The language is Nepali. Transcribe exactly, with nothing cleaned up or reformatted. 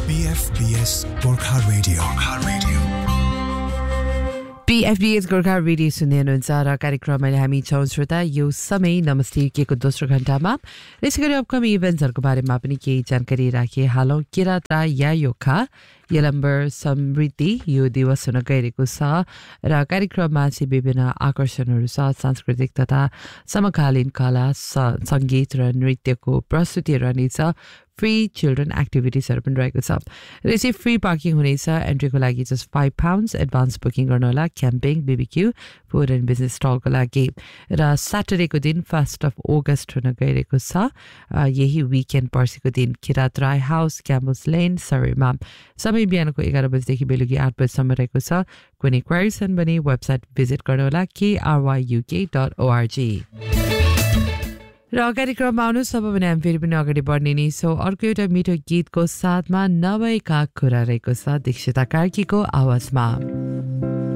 B F B S Gorkha Radio. Gorkha Radio. B F B S Gorkha radio सुन्दै हुनुहुन्छ र कार्यक्रममा हामी छौँ श्रोता यो समय नमस्ते के को दोस्रो घण्टामा यसै गरी अपकमिङ इभेन्ट्सहरूको बारेमा पनि केही जानकारी राखे हालौँ किराता या योखा यलम्बर समृद्धि यो दिवस हुन गइरहेको छ र कार्यक्रममा चाहिँ विभिन्न आकर्षणहरू छ सांस्कृतिक तथा समकालीन कला सङ्गीत र नृत्यको प्रस्तुतिहरू रहनेछ फ्री चिल्ड्रन एक्टिभिटिजहरू पनि रहेको छ र यसै फ्री पार्किङ हुनेछ एन्ट्रीको लागि just five pounds advance booking गर्नु होला क्याम्पिङ बिबिक्यू फुड एन्ड बिजनेस स्टलको लागि र स्याटरडेको दिन फर्स्ट अफ अगस्त हुन गइरहेको छ यही विकेन्ड पर्सिको दिन Kirat Rai house campus lane सरीमा समय बिहानको एघार बजीदेखि बेलुकी आठ बजीसम्म रहेको छ कुनै क्वेरिज छन् भने वेबसाइट भिजिट गर्नुहोला केआरवाईयुके डट ओआरजी र कार्यक्रममा आउनुहोस् अब भने हामी फेरि पनि अगाडि बढ्ने नै छौँ अर्को एउटा मिठो गीतको साथमा नभएका कुरा रहेको छ दीक्षिता कार्कीको आवाजमा